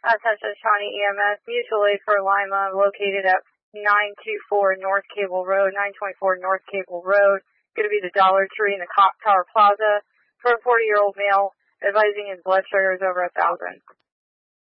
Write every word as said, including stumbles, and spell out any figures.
Attention Shawnee E M S, mutual aid for Lima, located at nine two four North Cable Road, nine twenty-four North Cable Road. Going to be the Dollar Tree in the Clock Tower Plaza for a forty-year-old male, advising his blood sugar is over a thousand.